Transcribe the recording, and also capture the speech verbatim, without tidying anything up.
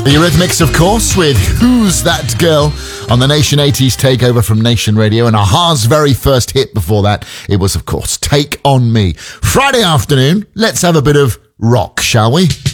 The Eurythmics, of course, with Who's That Girl on the Nation eighties takeover from Nation Radio. And Aha's very first hit before that, it was, of course, Take On Me. Friday afternoon, let's have a bit of rock, shall we?